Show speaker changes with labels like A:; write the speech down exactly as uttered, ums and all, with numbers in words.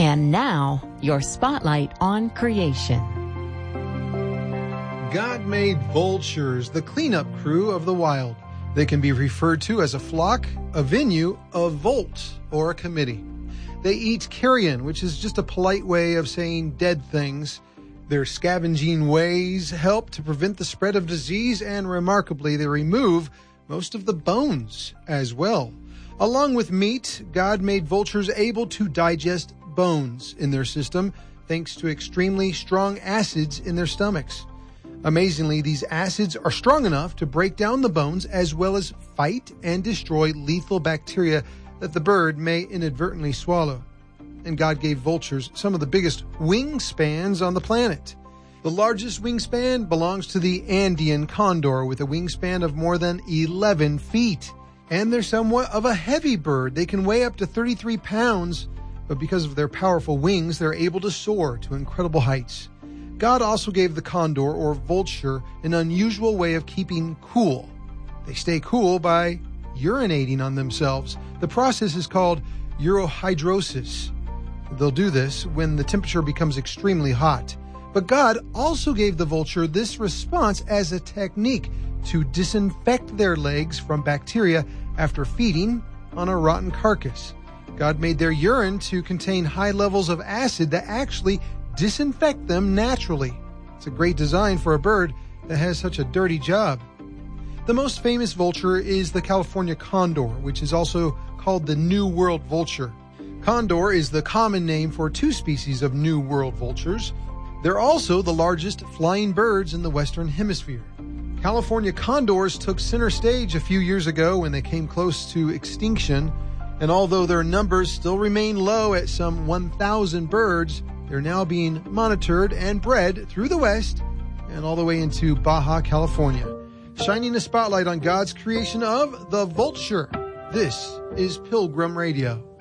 A: And now, your spotlight on creation.
B: God made vultures, the cleanup crew of the wild. They can be referred to as a flock, a venue, a volt, or a committee. They eat carrion, which is just a polite way of saying dead things. Their scavenging ways help to prevent the spread of disease, and remarkably, they remove most of the bones as well. Along with meat, God made vultures able to digest bones in their system, thanks to extremely strong acids in their stomachs. Amazingly, these acids are strong enough to break down the bones as well as fight and destroy lethal bacteria that the bird may inadvertently swallow. And God gave vultures some of the biggest wingspans on the planet. The largest wingspan belongs to the Andean condor with a wingspan of more than eleven feet. And they're somewhat of a heavy bird. They can weigh up to thirty-three pounds, but because of their powerful wings, they're able to soar to incredible heights. God also gave the condor or vulture an unusual way of keeping cool. They stay cool by urinating on themselves. The process is called urohydrosis. They'll do this when the temperature becomes extremely hot. But God also gave the vulture this response as a technique to disinfect their legs from bacteria after feeding on a rotten carcass. God made their urine to contain high levels of acid that actually disinfect them naturally. It's a great design for a bird that has such a dirty job. The most famous vulture is the California condor, which is also called the New World vulture. Condor is the common name for two species of New World vultures. They're also the largest flying birds in the Western Hemisphere. California condors took center stage a few years ago when they came close to extinction, and although their numbers still remain low at some one thousand birds, they're now being monitored and bred through the West and all the way into Baja California, shining a spotlight on God's creation of the vulture. This is Pilgrim Radio.